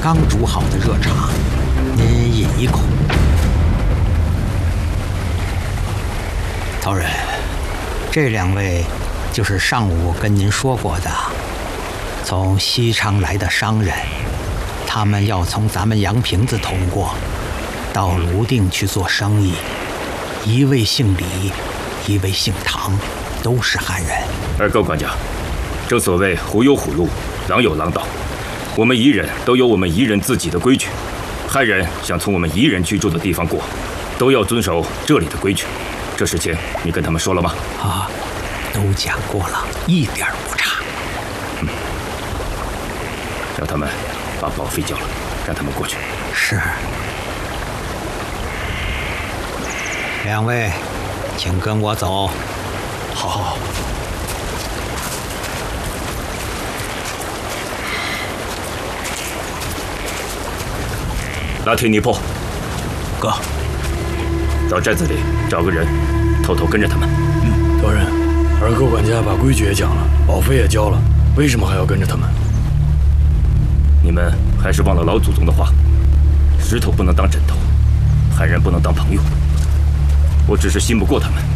刚煮好的热茶，您饮一口。头人，这2位就是上午跟您说过的从西昌来的商人，他们要从咱们杨坪子通过，到泸定去做生意。一位姓李，一位姓唐，都是汉人。 二高管家，正所谓虎有虎路，狼有狼道，我们彝人都有我们彝人自己的规矩。汉人想从我们彝人居住的地方过，都要遵守这里的规矩。这事情你跟他们说了吗？ 啊，都讲过了，一点不差。 让他们把保费交了，让他们过去。 是。2位，请跟我走。 好。 拉提尼破， 哥， 到寨子里找个人，偷偷跟着他们。 头人，二哥管家把规矩也讲了，保费也交了，为什么还要跟着他们？ 你们还是忘了老祖宗的话：石头不能当枕头，汉人不能当朋友。我只是信不过他们，